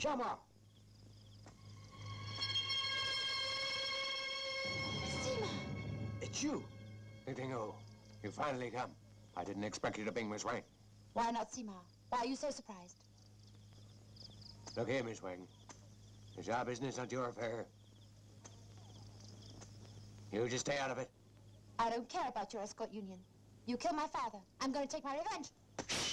Shyama! Seema! It's you! Dingo, you finally come. I didn't expect you to bring Miss Wang. Why not Seema? Why are you so surprised? Look here, Miss Wang. It's our business, not your affair. You just stay out of it. I don't care about your escort union. You killed my father. I'm going to take my revenge.